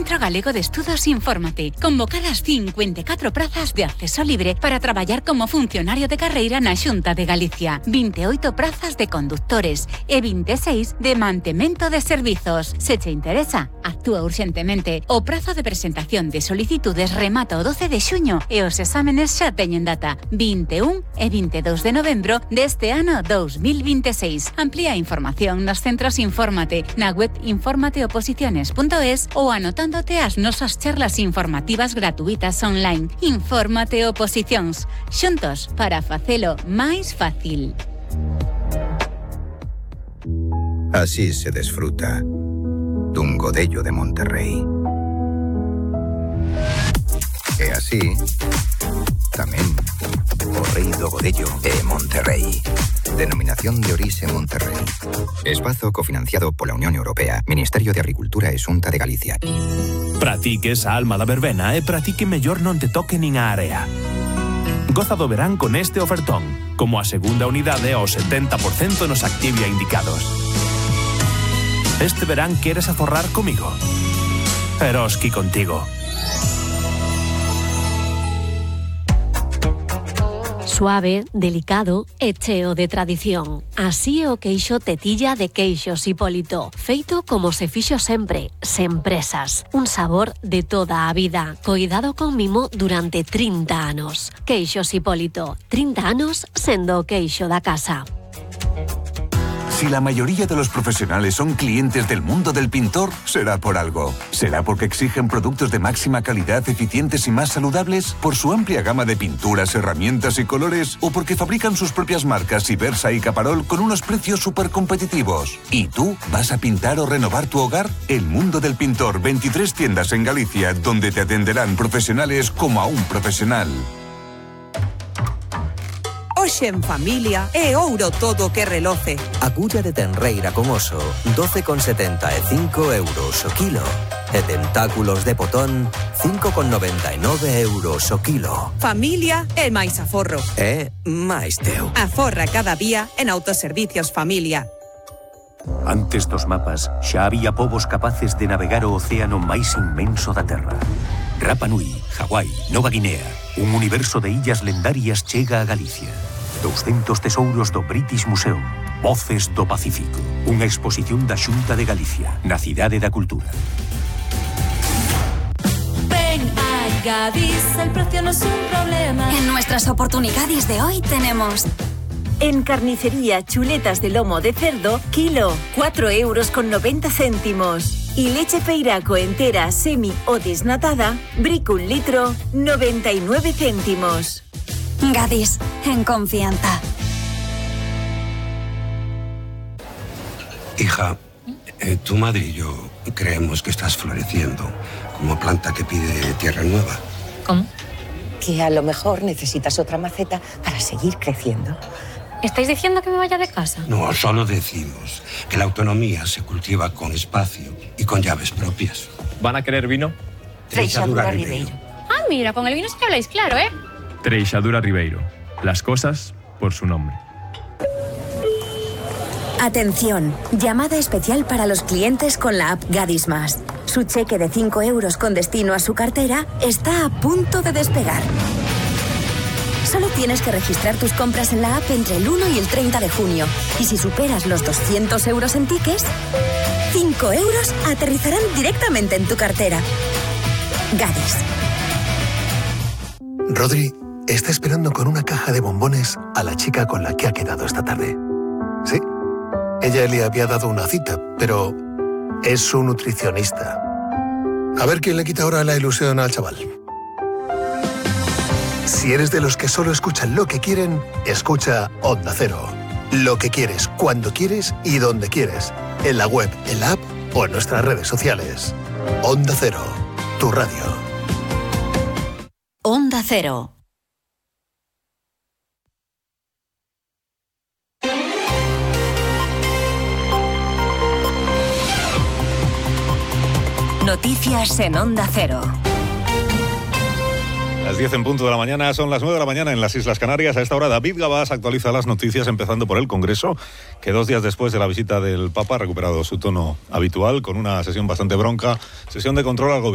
Centro Galego de Estudos Infórmate. Convocadas 54 prazas de acceso libre para traballar como funcionario de carreira na Xunta de Galicia. 28 prazas de conductores e 26 de mantemento de servizos. Se te interesa, actúa urxentemente. O prazo de presentación de solicitudes remata o 12 de xuño e os exámenes xa teñen data 21 e 22 de novembro deste ano 2026. Amplía información nos centros Infórmate na web informateoposiciones.es ou anotándote ás nosas charlas informativas gratuitas online. Infórmate Oposicións. Xuntos para facelo máis fácil. Así se desfruta dun godello de Monterrey. E así tamén o rei do godello é Monterrey. Denominación de orixe Monterrey. Espazo cofinanciado pola Unión Europea, Ministerio de Agricultura e Xunta de Galicia. Para ti que esa alma da verbena e para ti que mellor non te toque nin a area. Goza do verán con este ofertón, como a segunda unidade ao 70% nos Activia indicados. Este verán queres aforrar comigo. Eroski contigo. Suave, delicado e cheo de tradición. Así é o queixo tetilla de Queixos Hipólito. Feito como se fixo sempre, sen presas. Un sabor de toda a vida. Coidado con mimo durante 30 anos. Queixos Hipólito. 30 anos sendo o queixo da casa. Si la mayoría de los profesionales son clientes del mundo del pintor, será por algo. ¿Será porque exigen productos de máxima calidad, eficientes y más saludables? ¿Por su amplia gama de pinturas, herramientas y colores? ¿O porque fabrican sus propias marcas Ibersa y Caparol con unos precios súper competitivos? ¿Y tú vas a pintar o renovar tu hogar? El mundo del pintor, 23 tiendas en Galicia, donde te atenderán profesionales como a un profesional. Hoxe en familia é ouro todo que reloce. Agulla de tenreira con oso, 12,75 euros o kilo. E tentáculos de potón, 5,99 euros o kilo. Familia é máis aforro. É máis teu. Aforra cada día en Autoservicios Familia. Antes dos mapas, xa había povos capaces de navegar o océano máis inmenso da Terra. Rapa Nui, Hawái, Nova Guinea, un universo de illas lendarias chega a Galicia. 200 tesouros do British Museum, Voces do Pacífico. Unha exposición da Xunta de Galicia, na Cidade da Cultura. Ven a Gadis, el precio no es un problema. En nuestras oportunidades de hoy tenemos... En carnicería, chuletas de lomo de cerdo, kilo, 4,90 euros. Y leche Feiraco entera, semi o desnatada, brick 1 litro, 99 céntimos. Gadis, en confianza. Hija, tu madre y yo creemos que estás floreciendo como planta que pide tierra nueva. ¿Cómo? Que a lo mejor necesitas otra maceta para seguir creciendo. ¿Estáis diciendo que me vaya de casa? No, solo decimos que la autonomía se cultiva con espacio y con llaves propias. ¿Van a querer vino? Treixadura Ribeiro. Ah, mira, con el vino sí que habláis claro, ¿eh? Treixadura Ribeiro. Las cosas por su nombre. Atención, llamada especial para los clientes con la app Gadis Más. Su cheque de 5 euros con destino a su cartera está a punto de despegar. Solo tienes que registrar tus compras en la app entre el 1 y el 30 de junio. Y si superas los 200 euros en tickets, 5 euros aterrizarán directamente en tu cartera. Gadis. Rodri está esperando con una caja de bombones a la chica con la que ha quedado esta tarde. Sí, ella le había dado una cita, pero es su nutricionista. A ver quién le quita ahora la ilusión al chaval. Si eres de los que solo escuchan lo que quieren, escucha Onda Cero. Lo que quieres, cuando quieres y donde quieres. En la web, en la app o en nuestras redes sociales. Onda Cero, tu radio. Onda Cero. Noticias en Onda Cero. Las 10 en punto de la mañana, son las 9 de la mañana en las Islas Canarias. A esta hora David Gabás actualiza las noticias, empezando por el Congreso, que 2 días después de la visita del Papa ha recuperado su tono habitual con una sesión bastante bronca, sesión de control al gobierno.